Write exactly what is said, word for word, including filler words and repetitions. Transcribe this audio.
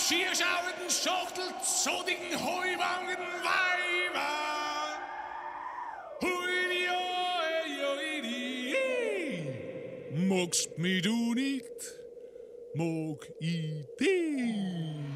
schierschauenden, schachtelzodigen, heuwangen Weiber. Hui, oi, oi, di. Magst mich du nicht, mag ich dich.